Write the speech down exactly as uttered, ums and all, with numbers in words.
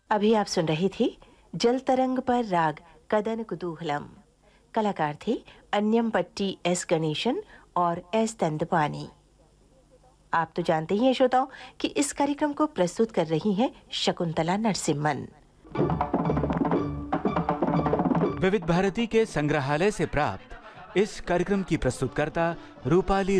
अभी आप सुन रही थी जल तरंग पर राग कदन कुतूहलम। कलाकार थे अन्यमपट्टी एस गणेशन और एस तंदपानी। आप तो जानते ही हैं श्रोताओं कि इस कार्यक्रम को प्रस्तुत कर रही हैं शकुंतला नरसिम्हन। विविध भारती के संग्रहालय से प्राप्त इस कार्यक्रम की प्रस्तुतकर्ता रूपाली